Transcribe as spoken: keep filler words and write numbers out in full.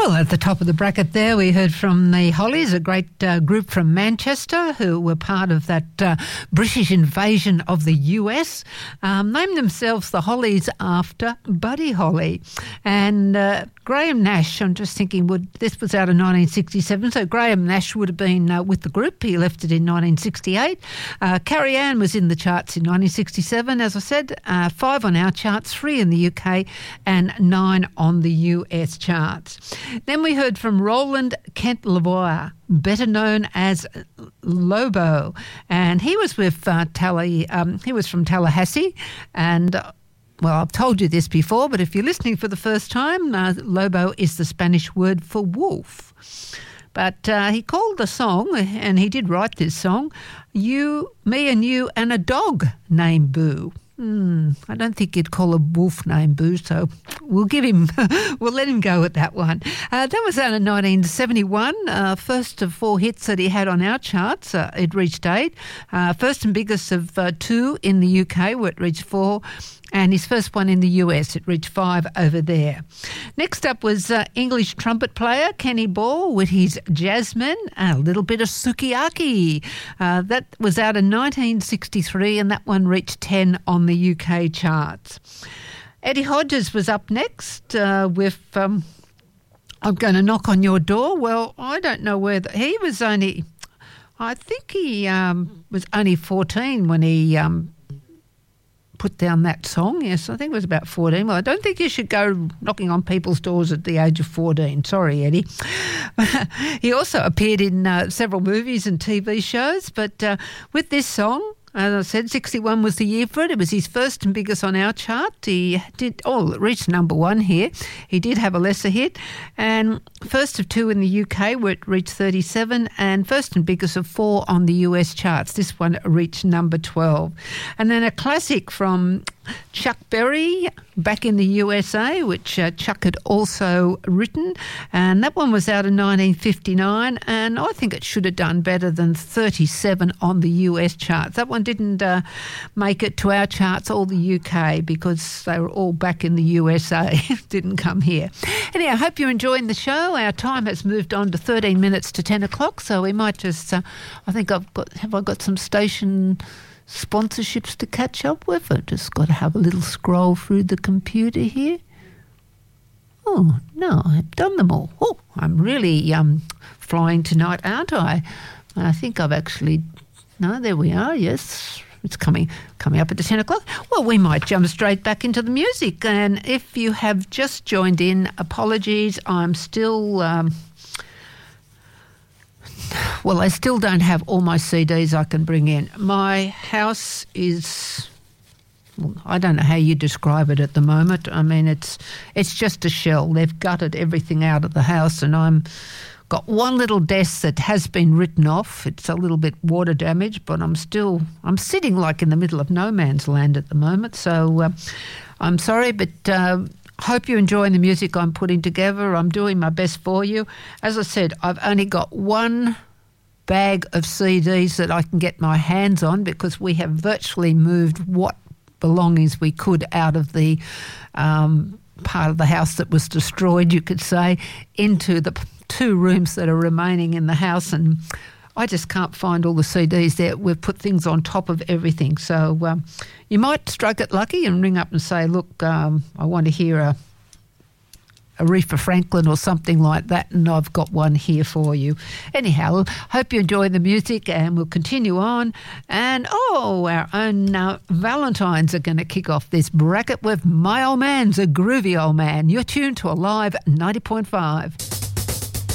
Well, at the top of the bracket there, we heard from the Hollies, a great uh, group from Manchester who were part of that uh, British invasion of the U S, um, named themselves the Hollies after Buddy Holly. And uh, Graham Nash, I'm just thinking, would this was out of nineteen sixty-seven, so Graham Nash would have been uh, with the group. He left it in nineteen sixty-eight. Uh, Carrie Ann was in the charts in nineteen sixty-seven, as I said, uh, five on our charts, three in the U K and nine on the U S charts. Then we heard from Roland Kent Lavoie, better known as Lobo, and he was with uh, Tally, um, he was from Tallahassee, and uh, well, I've told you this before, but if you're listening for the first time, uh, Lobo is the Spanish word for wolf. But uh, he called the song, and he did write this song, You, Me and You and a Dog Named Boo. Hmm, I don't think you'd call a wolf named Boo, so we'll give him, we'll let him go at that one. Uh, that was out in nineteen seventy-one, uh, first of four hits that he had on our charts. Uh, it reached eight. Uh, first and biggest of uh, two in the U K, where it reached four. And his first one in the U S, it reached five over there. Next up was uh, English trumpet player Kenny Ball with his Jasmine, a little bit of Sukiyaki. Uh, that was out in nineteen sixty-three, and that one reached ten on the U K charts. Eddie Hodges was up next uh, with um, I'm Going to Knock on Your Door. Well, I don't know whether he was only, I think he um, was only fourteen when he Um, put down that song. Yes, I think it was about fourteen. Well, I don't think you should go knocking on people's doors at the age of fourteen. Sorry, Eddie. He also appeared in uh, several movies and T V shows, but uh, with this song, as I said, sixty-one was the year for it. It was his first and biggest on our chart. He did, oh, it reached number one here. He did have a lesser hit. And first of two in the U K, where it reached thirty-seven, and first and biggest of four on the U S charts. This one reached number twelve. And then a classic from Chuck Berry back in the U S A, which uh, Chuck had also written, and that one was out in nineteen fifty-nine, and I think it should have done better than thirty-seven on the U S charts. That one didn't uh, make it to our charts or the U K because they were all back in the U S A. Didn't come here. Anyhow, I hope you're enjoying the show. Our time has moved on to thirteen minutes to ten o'clock, so we might just, uh, I think I've got, have I got some station sponsorships to catch up with? I've just got to have a little scroll through the computer here. Oh, no, I've done them all. Oh, I'm really um, flying tonight, aren't I? I think I've actually... No, there we are, yes. It's coming coming up at the ten o'clock. Well, we might jump straight back into the music. And if you have just joined in, apologies, I'm still... Um, Well, I still don't have all my C Ds I can bring in. My house is, well, I don't know how you describe it at the moment. I mean, it's it's just a shell. They've gutted everything out of the house, and I'm got one little desk that has been written off. It's a little bit water damaged, but I'm still, I'm sitting like in the middle of no man's land at the moment. So uh, I'm sorry, but... Uh, hope you're enjoying the music I'm putting together. I'm doing my best for you. As I said, I've only got one bag of C Ds that I can get my hands on because we have virtually moved what belongings we could out of the um, part of the house that was destroyed, you could say, into the two rooms that are remaining in the house, and I just can't find all the C Ds there. We've put things on top of everything. So um, you might strike it lucky and ring up and say, look, um, I want to hear a, Aretha Franklin or something like that, and I've got one here for you. Anyhow, hope you enjoy the music, and we'll continue on. And, oh, our own uh, Valentines are going to kick off this bracket with My Old Man's a Groovy Old Man. You're tuned to Alive ninety point five.